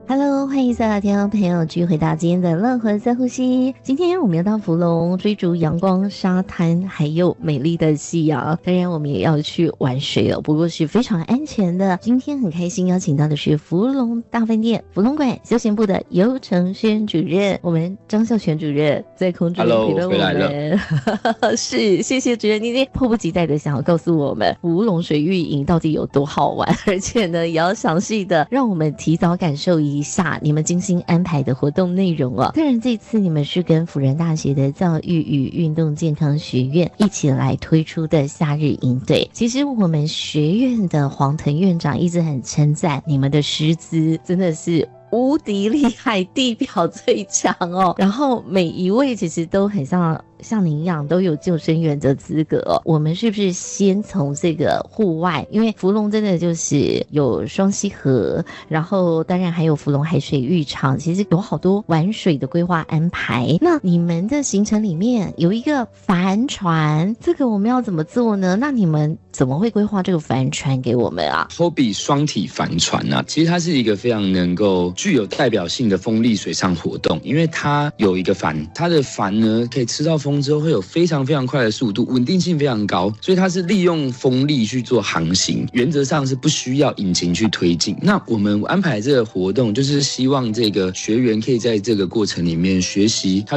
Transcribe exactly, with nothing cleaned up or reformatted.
Hello， 欢迎所有听众朋友聚回到今天的乐活在呼吸。今天我们要到福隆追逐阳光、沙滩，还有美丽的夕阳。当然，我们也要去玩水哦，不过是非常安全的。今天很开心邀请到的是福隆大饭店福隆馆休闲部的游承轩主任，我们张孝全主任在空中陪伴我们。是，谢谢主任，你今天迫不及待的想要告诉我们福隆水域营到底有多好玩，而且呢，也要详细的让我们提早感受一下你们精心安排的活动内容哦。当然这次你们是跟辅仁大学的教育与运动健康学院一起来推出的夏日营队。其实我们学院的黄腾院长一直很称赞你们的师资真的是无敌厉害，地表最强哦。然后每一位其实都很像像您一样都有救生员的资格哦。我们是不是先从这个户外，因为福隆真的就是有双溪河，然后当然还有福隆海水浴场，其实有好多玩水的规划安排。那你们的行程里面有一个帆船，这个我们要怎么做呢？那你们怎么会规划这个帆船给我们啊？ Hobby 双体帆船啊，其实它是一个非常能够具有代表性的风力水上活动，因为它有一个帆，它的帆呢可以吃到风之后会有非常非常快的速度，稳定性非常高，所以它是利用风力去做航行，原则上是不需要引擎去推进。那我们安排这个活动就是希望这个学员可以在这个过程里面学习他